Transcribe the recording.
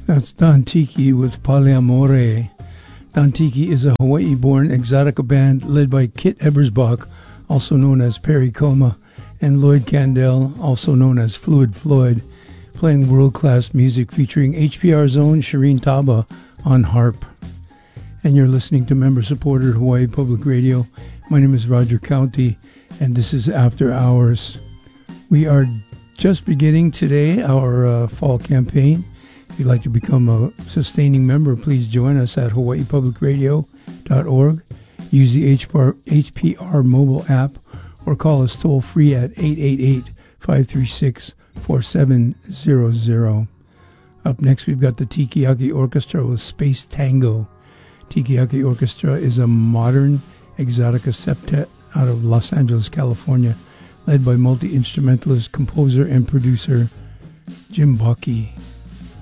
That's Don Tiki with Poliamore. Don Tiki is a Hawaii-born exotica band led by Kit Ebersbach, also known as Perry Como, and Lloyd Candell, also known as Fluid Floyd, playing world-class music featuring HPR's own Shireen Taba on harp. And you're listening to member-supported Hawaii Public Radio. My name is Roger County, and this is After Hours. We are just beginning today our fall campaign. If you'd like to become a sustaining member, please join us at hawaiipublicradio.org. Use the HPR mobile app or call us toll-free at 888-536-4700. Up next, we've got the Tikiaki Orchestra with Space Tango. Tikiaki Orchestra is a modern exotica septet out of Los Angeles, California, led by multi-instrumentalist, composer, and producer Jim Bakke.